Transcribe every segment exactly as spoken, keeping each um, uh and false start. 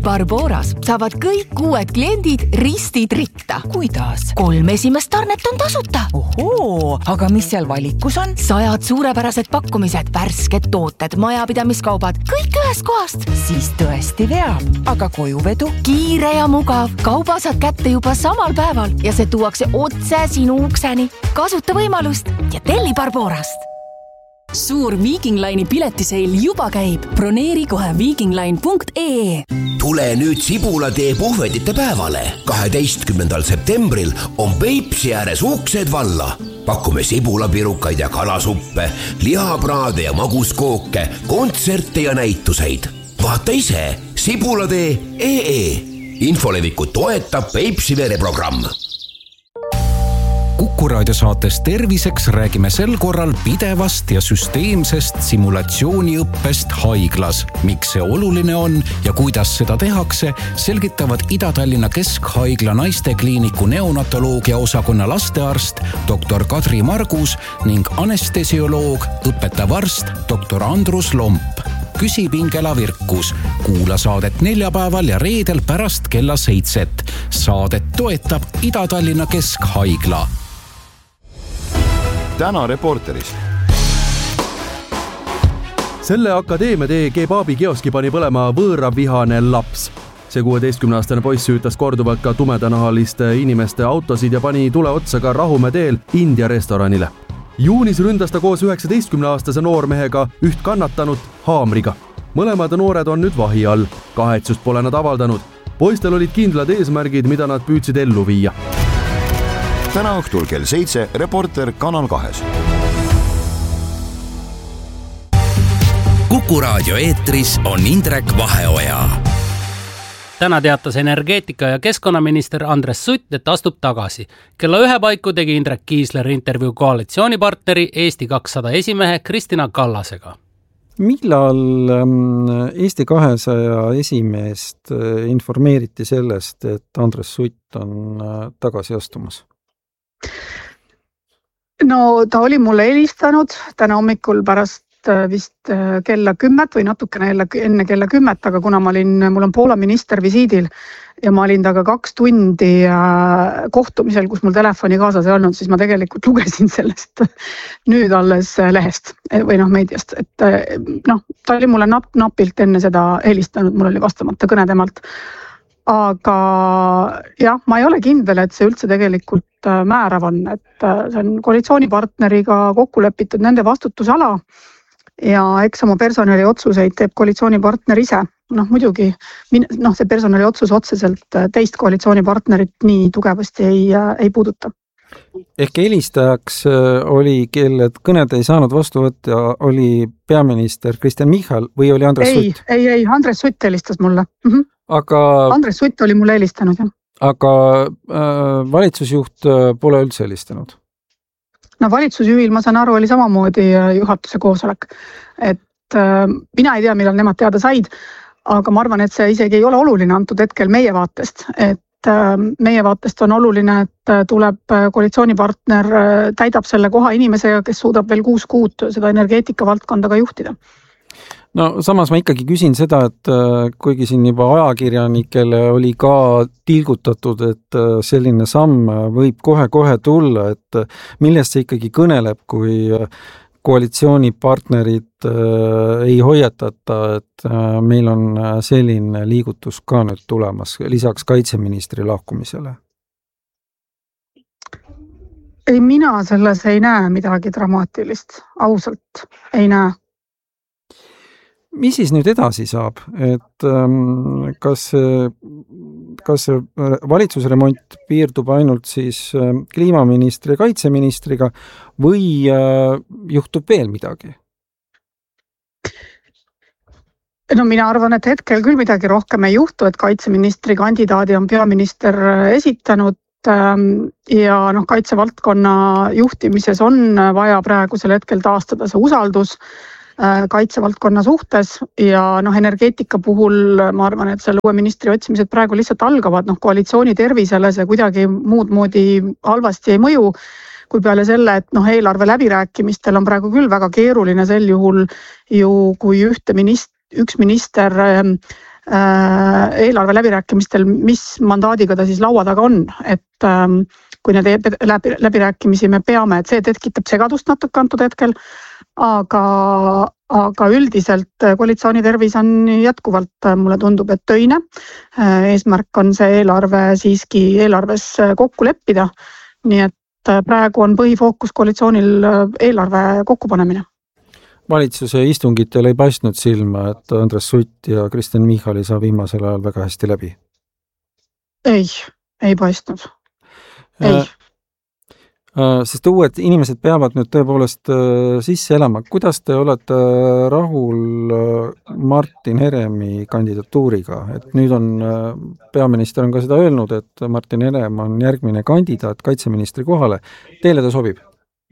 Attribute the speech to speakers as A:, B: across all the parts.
A: Barboras saavad kõik uued kliendid ristid ritta.
B: Kuidas?
A: Kolm esimest tarnet on tasuta.
B: Ohoo, aga mis seal valikus on?
A: Sajad suurepärased pakkumised, värsked tooted, majapidamiskaubad, kõik ühest kohast.
B: Siis tõesti veab, aga kojuvedu?
A: Kiire ja mugav. Kauba saad kätte juba samal päeval ja see tuuakse otse sinu ukseni. Kasuta võimalust ja telli Barborast.
C: Suur Viking Line'i piletiseil juba käib. Broneeri kohe vikingline punkt ee.
D: Tule nüüd Sibulatee puhvetite päevale. kaheteistkümnendal septembril on Peipsi ääres uksed valla. Pakume sibulapirukaid ja kalasuppe, lihapraade ja maguskooke, kontserte ja näituseid. Vaata ise sibulatee punkt ee. Infoleviku toetab Peipsi vereprogramm.
E: Kuku Raadio saates Terviseks räägime sel korral pidevast ja süsteemsest simulatsiooniõppest haiglas. Miks see oluline on ja kuidas seda tehakse, selgitavad Ida-Tallinna Keskhaigla naistekliiniku neonatoloogia osakonna lastearst doktor Kadri Margus ning anestesioloog, õpetav arst doktor Andrus Lomp. Küsipingela Virkus. Kuula saadet neljapäeval ja reedel pärast kella seitset. Saadet toetab Ida-Tallinna Keskhaigla.
F: Täna Reporteris.
G: Selle akadeemia tee kebaabi kioski pani põlema võõravihane laps. See kuueteistkümneaastane poiss süütas korduvalt ka tumedanahaliste inimeste autosid ja pani tule otsa ka Rahumäe teel India restoranile. Juunis ründas ta koos üheksateistkümneaastase noormehega üht kannatanut haamriga. Mõlemad noored on nüüd vahi all. Kahetsust pole nad avaldanud. Poistel olid kindlad eesmärgid, mida nad püüdsid ellu viia.
F: Täna õhtul kell seitse Reporter Kanal kahes.
D: Kuku Raadio eetris on Indrek Vaheoja.
H: Täna teatas energeetika- ja keskkonnaminister Andres Sutt, et astub tagasi. Kella ühe paiku tegi Indrek Kiisler intervjuu koalitsioonipartneri Eesti kakssada esimehe Kristina Kallasega.
I: Millal Eesti kahesaja esimeest informeeriti sellest, et Andres Sutt on tagasi astumas?
J: No ta oli mulle helistanud täna hommikul pärast vist kella kümmet või natukene enne kella kümmet, aga kuna ma olin, mul on Poola minister visiidil ja ma olin taga kaks tundi kohtumisel, kus mul telefoni kaasas ei olnud, siis ma tegelikult lugesin sellest nüüd alles lehest või noh meediast, et noh, ta oli mulle nap, napilt enne seda helistanud, mul oli vastamata kõne temalt. Aga jah, ma ei ole kindel, et see üldse tegelikult määrav on, et see on koalitsioonipartneriga kokku lepitud nende vastutusala ja eks oma personali otsuseid teeb koalitsioonipartner ise. Noh, muidugi noh, see personali otsus otseselt teist koalitsioonipartnerit nii tugevasti ei, ei puuduta.
I: Ehk helistajaks oli, kelle kõned ei saanud vastu võtta, oli peaminister Kristen Michal või oli Andres
J: ei,
I: Sutt?
J: Ei, ei, Andres Sutt helistas mulle. Mhm.
I: Aga,
J: Andres Sutt oli mulle helistanud, jah.
I: Aga äh, valitsusjuht pole üldse helistanud?
J: No valitsusjuhil, ma saan aru, oli samamoodi juhatuse koosolek. Et äh, mina ei tea, millal nemad teada said, aga ma arvan, et see isegi ei ole oluline antud hetkel meie vaatest. Et äh, meie vaatest on oluline, et tuleb koalitsioonipartner, täidab selle koha inimesega, kes suudab veel kuus kuud seda energeetika valdkonda ka juhtida.
I: No samas ma ikkagi küsin seda, et kuigi siin juba ajakirjanikele oli ka tilgutatud, et selline samm võib kohe-kohe tulla, et millest see ikkagi kõneleb, kui koalitsioonipartnerid ei hoiatata, et meil on selline liigutus ka nüüd tulemas, lisaks kaitseministri lahkumisele?
J: Ei, mina selles ei näe midagi dramaatilist, ausalt ei näe.
I: Mis siis nüüd edasi saab, et kas, kas valitsusremont piirdub ainult siis kliimaministri ja kaitseministriga või juhtub veel midagi?
J: No mina arvan, et hetkel küll midagi rohkem ei juhtu, et kaitseministri kandidaadi on peaminister esitanud ja noh, kaitsevaldkonna juhtimises on vaja praegusel hetkel taastada see usaldus kaitsevaldkonna suhtes ja noh, energeetika puhul ma arvan, et selle uue ministri otsimised praegu lihtsalt algavad, noh koalitsiooni tervisele see kuidagi muud moodi halvasti ei mõju, kui peale selle, et noh, eelarve läbirääkimistel on praegu küll väga keeruline sel juhul ju, kui ühte minist, üks minister eelarve läbirääkimistel, mis mandaadiga ta siis laua taga on, et kui need läbi, läbirääkimisi me peame, et see tekitab segadust natuke antud hetkel, aga, aga üldiselt koalitsiooni tervis on jätkuvalt, mulle tundub, et töine. Eesmärk on see eelarve siiski eelarves kokku leppida, nii et praegu on põhifookus koalitsioonil eelarve kokkupanemine.
I: Valitsuse istungitel ei paistnud silma, et Andres Sutt ja Kristen Michal ei saa viimasel ajal väga hästi läbi?
J: Ei, ei paistnud. Ei.
I: Sest uued inimesed peavad nüüd tõepoolest sisse elama. Kuidas te olete rahul Martin Heremi kandidatuuriga? Et nüüd on, peaminister on ka seda öelnud, et Martin Herem on järgmine kandidaat kaitseministri kohale. Teile ta sobib?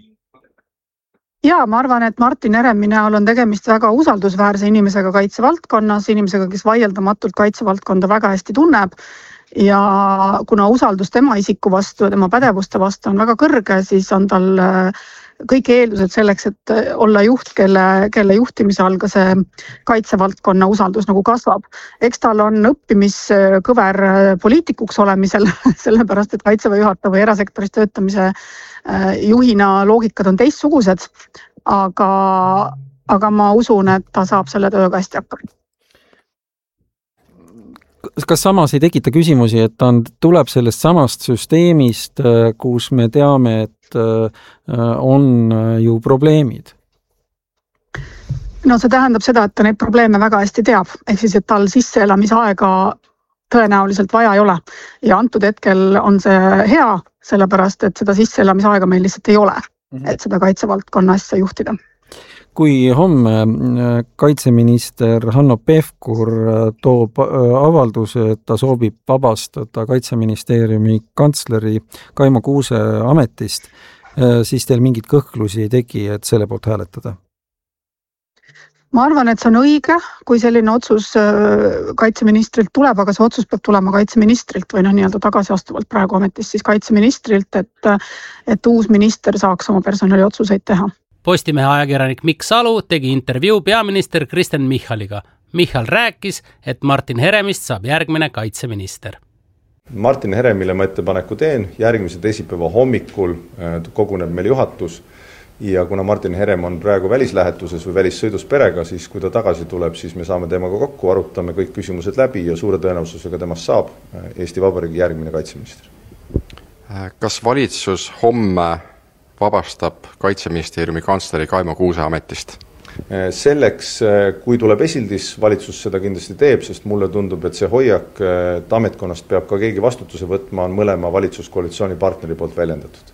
J: Jaa, ma arvan, et Martin Heremi näol on tegemist väga usaldusväärse inimesega kaitsevaldkonnas, inimesega, kes vaieldamatult kaitsevaldkonda väga hästi tunneb. Ja kuna usaldus tema isiku vastu ja tema pädevuste vastu on väga kõrge, siis on tal kõik eeldused selleks, et olla juht, kelle, kelle juhtimise all ka see kaitsevaldkonna usaldus nagu kasvab. Eks tal on õppimiskõver poliitikuks olemisel, sellepärast, et kaitseväe juhataja või erasektoris töötamise juhina loogikad on teistsugused, aga, aga ma usun, et ta saab selle tööga hästi hakkama.
I: Kas samas ei tekita küsimusi, et ta tuleb sellest samast süsteemist, kus me teame, et on ju probleemid?
J: No see tähendab seda, et ta neid probleeme väga hästi teab, ehk siis, et tal sisseelamisaega tõenäoliselt vaja ei ole. Ja antud hetkel on see hea, sellepärast, et seda sisseelamisaega meil lihtsalt ei ole, et seda kaitsevaldkonna asja juhtida.
I: Kui homme kaitseminister Hanno Pevkur toob avalduse, et ta soovib vabastada kaitseministeeriumi kantsleri Kaimo Kuuse ametist, siis teil mingit kõhklusi ei tegi, et selle poolt hääletada?
J: Ma arvan, et see on õige, kui selline otsus kaitseministrilt tuleb, aga see otsus peab tulema kaitseministrilt või noh, nii-öelda tagasiastuvalt praegu ametist siis kaitseministrilt, et, et uus minister saaks oma personali otsuseid teha.
H: Postimehe ajakirjanik Mikk Salu tegi intervjuu peaminister Kristen Michaliga. Michal rääkis, et Martin Heremist saab järgmine kaitseminister.
K: Martin Heremile ma ettepaneku teen, järgmise teisipäeva hommikul koguneb meil juhatus ja kuna Martin Herem on praegu välislähetuses või välissõidus perega, siis kui ta tagasi tuleb, siis me saame temaga kokku, arutame kõik küsimused läbi ja suure tõenäosusega temast saab Eesti Vabariigi järgmine kaitseminister.
L: Kas valitsus homme vabastab kaitseministeeriumi kantsleri Kaimo Kuuse ametist?
K: Selleks, kui tuleb esildis, valitsus seda kindlasti teeb, sest mulle tundub, et see hoiak, et ametkonnast peab ka keegi vastutuse võtma, on mõlema valitsuskoalitsiooni partneri poolt väljendatud.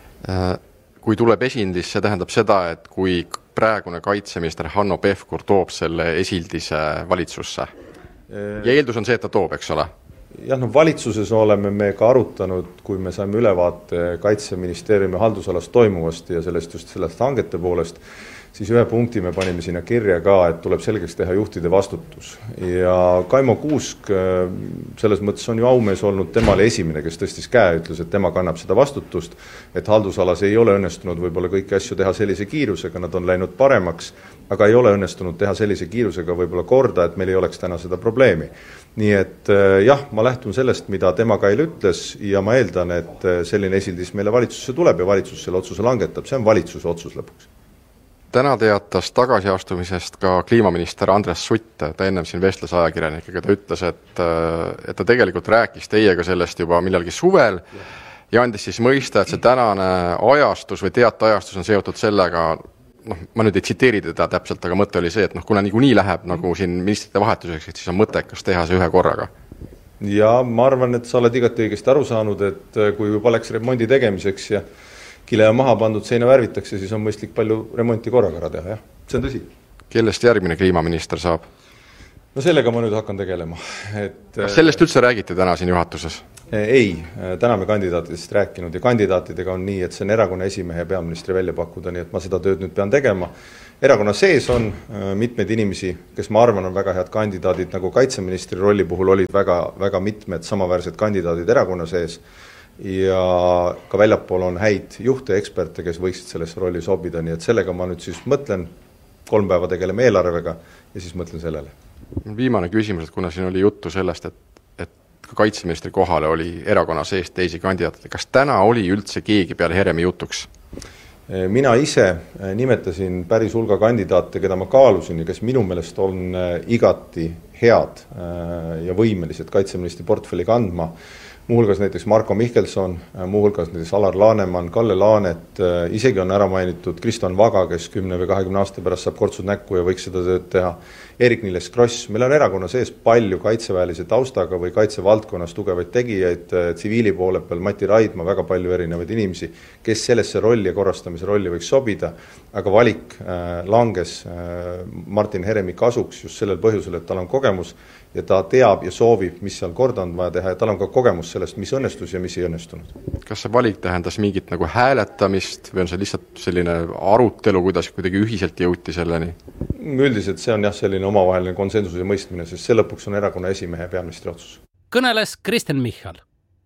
L: Kui tuleb esildis, see tähendab seda, et kui praegune kaitseminister Hanno Pevkur toob selle esildise valitsusse. Ja eeldus on see, et ta toob, eks ole?
K: Jah, no valitsuses oleme me ka arutanud, kui me saime ülevaate kaitseministeeriumi haldusalast toimuvast ja sellest just sellest hangete poolest, siis ühe punkti me panime sinna kirja ka, et tuleb selgeks teha juhtide vastutus. Ja Kaimo Kuusk selles mõttes on ju aumees olnud temale esimene, kes tõstis käe, ütles, et tema kannab seda vastutust, et haldusalas ei ole õnnestunud võib-olla kõiki asju teha sellise kiirusega, nad on läinud paremaks, aga ei ole õnnestunud teha sellise kiirusega võib-olla korda, et meil ei oleks täna seda probleemi. Nii et jah, ma lähtun sellest, mida tema Kail ütles ja ma eeldan, et selline esildis meile valitsusse tuleb ja valitsus selle otsuse langetab. See on valitsuse otsus lõpuks.
L: Täna teatas tagasiastumisest ka kliimaminister Andres Sutt, ta ennem siin vestles ajakirjanikega, ta ütles, et, et ta tegelikult rääkis teiega sellest juba millalgi suvel ja andis siis mõista, et see tänane ajastus või teateajastus on seotud sellega, noh, ma nüüd ei tsiteeri teda täpselt, aga mõte oli see, et noh, kuna niikuinii läheb nagu siin ministrite vahetuseks, et siis on mõttekas teha see ühe korraga.
K: Ja ma arvan, et sa oled igati õigesti aru saanud, et kui juba läks remondi tegemiseks ja kile on maha pandud, seina värvitakse, siis on mõistlik palju remonti korraga ära teha, jah. See on tõsi.
L: Kellest järgmine kliimaminister saab?
K: No sellega ma nüüd hakkan tegelema. Et,
L: Kas sellest üldse räägiti täna siin juhatuses?
K: Ei, täna me kandidaatidest rääkinud ja kandidaatidega on nii, et see on erakonna esimehe ja peaministri välja pakkuda, nii et ma seda tööd nüüd pean tegema. Erakonna sees on mitmeid inimesi, kes ma arvan on väga head kandidaadid, nagu kaitseministri rolli puhul olid väga, väga mitmed samaväärsed kandidaadid erakonna sees ja ka väljapool on häid juhte ja eksperte, kes võiksid sellesse rolli sobida, nii et sellega ma nüüd siis mõtlen, kolm päeva tegeleme eelarvega ja siis mõtlen sellele.
L: Viimane küsimus, et kuna siin oli juttu sellest, et, et ka kaitseministri kohale oli erakonna sees teisi kandidaate, kas täna oli üldse keegi peale Heremi jutuks?
K: Mina ise nimetasin päris hulga kandidaate, keda ma kaalusin ja kes minu meelest on igati head ja võimelised kaitseministri portfelli kandma. Muuhulgas näiteks Marko Mihkelson, muuhulgas näiteks Alar Laneman, Kalle Laanet, isegi on ära mainitud Kristjan Vaga, kes kümne või kahekümne aasta pärast saab kortsud näkku ja võiks seda tööd teha. Erik-Niiles Kross, meil on erakonna sees palju kaitseväelise taustaga või kaitsevaldkonnas tugevaid tegijaid, tsiviili poole peal Mati Raidma, väga palju erinevaid inimesi, kes sellesse rolli ja korrastamise rolli võiks sobida, aga valik langes Martin Heremi kasuks just sellel põhjusel, et tal on kogemus ja ta teab ja soovib, mis seal korda on vaja teha ja tal on ka kogemus sellest, mis õnnestus ja mis ei õnnestunud.
L: Kas see valik tähendas mingit nagu hääletamist või on see lihtsalt selline arutelu, kuidas kuidagi ühiselt jõuti selleni?
K: Üldiselt see on jah selline omavaheline konsensuse mõistmine, sest see lõpuks on erakonna esimehe ja peaministri otsus.
H: Kõneles Kristen Michal.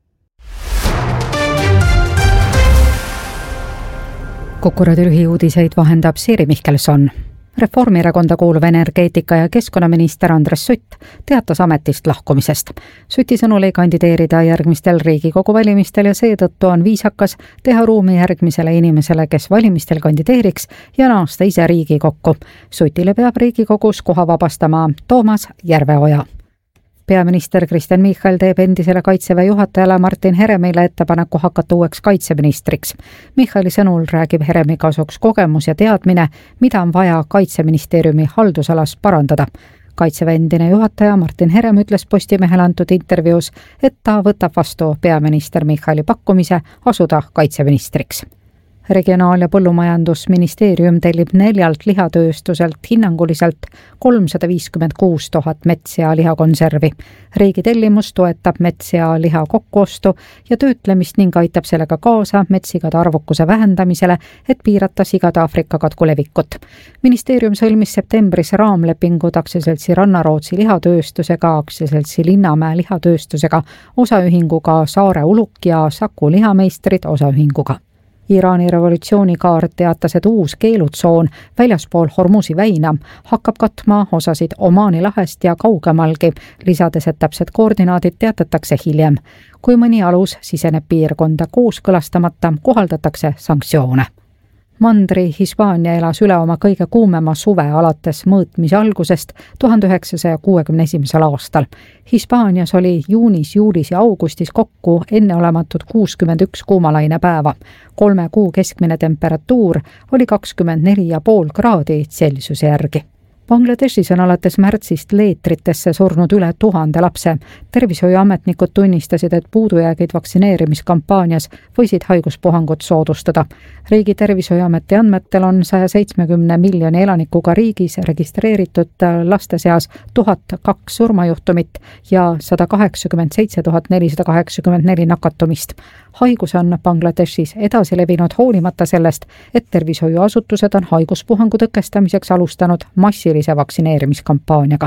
M: Kukuradi lühiuudiseid vahendab Siiri Mihkelson. Reformierakonda kuuluv energeetika- ja keskkonnaminister Andres Sutt teatas ametist lahkumisest. Suti sõnul ei kandideerida järgmistel Riigikogu valimistel ja seetõttu on viisakas teha ruumi järgmisele inimesele, kes valimistel kandideeriks ja naasta ise Riigikokku. Sutile peab Riigikogus koha vabastama Toomas Järveoja. Peaminister Kristen Michal teeb endisele kaitseväe juhatajale Martin Heremile ettepaneku hakata uueks kaitseministriks. Michali sõnul räägib Heremi kasuks kogemus ja teadmine, mida on vaja kaitseministeeriumi haldusalas parandada. Kaitseväe endine juhataja Martin Herem ütles Postimehele antud intervjuus, et ta võtab vastu peaminister Michali pakkumise asuda kaitseministriks. Regionaal- ja põllumajandusministeerium tellib neljalt lihatööstuselt hinnanguliselt kolmsada viiskümmend kuus tuhat mets- ja lihakonservi. Riigi tellimus toetab mets- ja liha kokkuostu ja töötlemist ning aitab sellega kaasa metsigade arvukuse vähendamisele, et piirata sigade Aafrika katku levikut. Ministeerium sõlmis septembris raamlepingud aktsiaseltsi Rannarootsi lihatööstusega, aktsiaseltsi Linnamäe lihatööstusega, osaühinguga Saare Uluk ja Saku lihameistrid osaühinguga. Iraani revolutsioonikaart teatas, et uus keelutsoon väljaspool Hormuzi väina hakkab katma osasid Omaani lahest ja kaugemalgi, lisades, et täpsed koordinaadid teatatakse hiljem. Kui mõni alus siseneb piirkonda kooskõlastamata, kohaldatakse sanktsioone. Mandri Hispaania elas üle oma kõige kuumema suve alates mõõtmise algusest tuhande üheksasaja kuuekümne esimesel aastal. Hispaanias oli juunis, juulis ja augustis kokku enneolematud kuuskümmend üks kuumalaine päeva. Kolme kuu keskmine temperatuur oli kakskümmend neli ja pool kraadi Celsiuse järgi. Bangladeshis on alates märtsist leetritesse surnud üle tuhande lapse. Tervishoiuametnikud tunnistasid, et puudujäägid vaktsineerimiskampaanias võisid haiguspuhangut soodustada. Riigi tervishoiuameti andmetel on saja seitsmekümne miljoni elanikuga riigis registreeritud laste seas tuhat kaks surmajuhtumit ja sada kaheksakümmend seitse tuhat nelisada kaheksakümmend neli nakatumist. Haigus on Bangladeshis edasi levinud hoolimata sellest, et tervishoiuasutused on haiguspuhangu tõkestamiseks alustanud massilise vaktsineerimiskampaaniaga.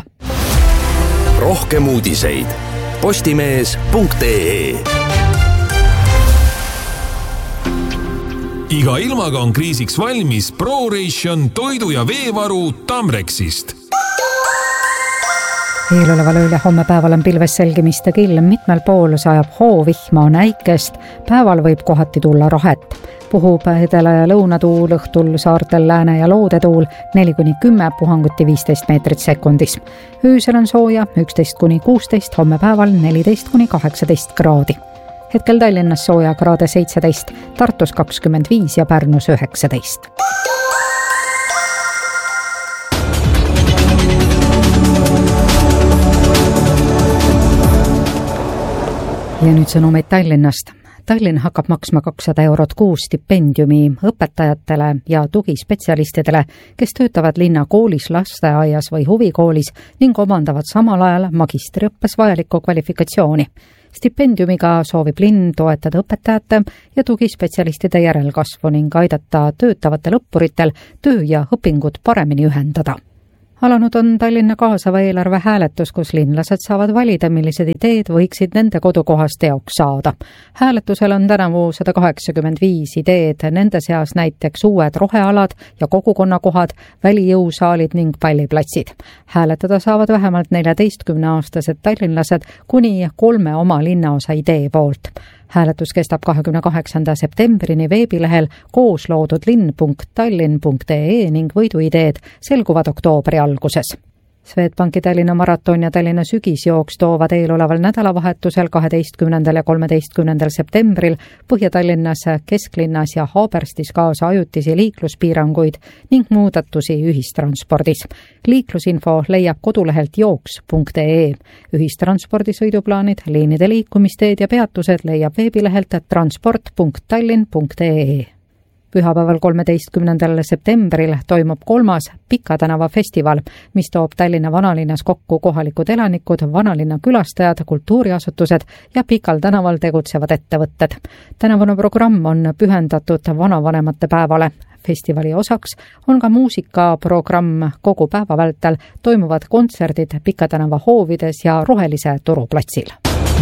D: Rohkem uudiseid postimees punkt ee.
N: Iga ilmaga on kriisiks valmis ProRation toidu- ja veevaru Tamrexist.
M: Eeloleval ööl ja homme päeval on pilves selgimiste kilm, mitmel pool sajab hoovihma, on äikest, päeval võib kohati tulla rahet. Puhub edela- ja lõunatuul, õhtul saartel lääne- ja loodetuul neli kuni kümme, puhanguti viisteist meetrit sekundis. Öösel on sooja üksteist kuni kuusteist, homme päeval neliteist kuni kaheksateist kraadi. Hetkel Tallinnas sooja kraade seitseteist, Tartus kakskümmend viis ja Pärnus üheksateist. Ja nüüd sõnumeid Tallinnast. Tallinn hakkab maksma kakssada eurot kuus stipendiumi õpetajatele ja tugispetsialistidele, kes töötavad linna koolis, lasteaias või huvikoolis ning omandavad samal ajal magistriõppes vajalikku kvalifikatsiooni. Stipendiumiga soovib linn toetada õpetajate ja tugispetsialistide järelkasvu ning aidata töötavatel õppuritel töö ja õpingud paremini ühendada. Alanud on Tallinna kaasava eelarve hääletus, kus linlased saavad valida, millised ideed võiksid nende kodukohast teoks saada. Hääletusel on tänavu sada kaheksakümmend viis ideed, nende seas näiteks uued rohealad ja kogukonnakohad, välijõusaalid ning palliplatsid. Hääletada saavad vähemalt neljateistkümneaastased tallinlased kuni kolme oma linnaosa idee poolt. Hääletus kestab kahekümne kaheksanda septembrini veebilehel koosloodudlinn punkt tallinn punkt ee ning võiduideed selguvad oktoobri alguses. Swedbanki Tallinna maraton ja Tallinna sügisjooks toovad eeloleval nädalavahetusel kaheteistkümnendal ja kolmeteistkümnendal septembril Põhja-Tallinnas, Kesklinnas ja Haaberstis kaasa ajutisi liikluspiiranguid ning muudatusi ühistranspordis. Liiklusinfo leiab kodulehelt jooks punkt ee. Ühistranspordisõiduplaanid, liinide liikumisteed ja peatused leiab veebilehelt transport punkt tallinn punkt ee. Pühapäeval kolmeteistkümnendal septembril toimub kolmas Pika tänava festival, mis toob Tallinna vanalinnas kokku kohalikud elanikud, vanalinna külastajad, kultuuriasutused ja Pikal tänaval tegutsevad ettevõtted. Tänavune programm on pühendatud vanavanemate päevale. Festivali osaks on ka muusikaprogramm kogu päeva vältel, toimuvad kontserdid Pika tänava hoovides ja Rohelise turuplatsil.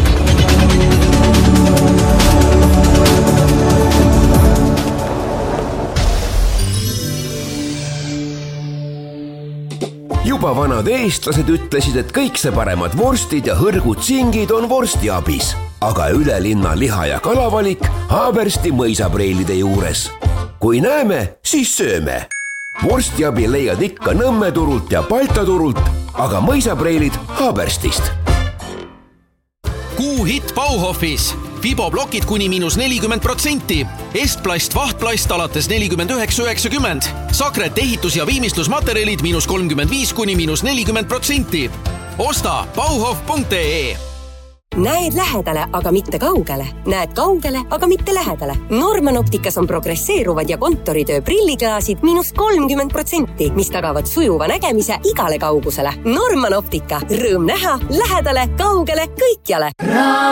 D: Juba vanad eestlased ütlesid, et kõik see paremad vorstid ja hõrgud singid on vorstiabis, aga üle linna liha- ja kalavalik Haabersti mõisapreilide juures. Kui näeme, siis sööme. Vorstiabi leiad ikka Nõmme turult ja Balta turult, aga mõisapreilid Haaberstist.
O: Kuu hit Bauhofis. Fiboblokid kuni miinus nelikümmend protsenti. Estplast vahtplast alates nelikümmend üheksa üheksakümmend. Sakret ehitus- ja viimistlusmaterjalid miinus kolmkümmend viis kuni miinus nelikümmend protsenti. Osta bauhof punkt ee.
P: Näed lähedale, aga mitte kaugele. Näed kaugele, aga mitte lähedale. Norman Opticas on progresseeruvad ja kontoritöö prilliklaasid miinus kolmkümmend protsenti, mis tagavad sujuva nägemise igale kaugusele. Norman Optica. Rõõm näha, lähedale, kaugele, kõikjale.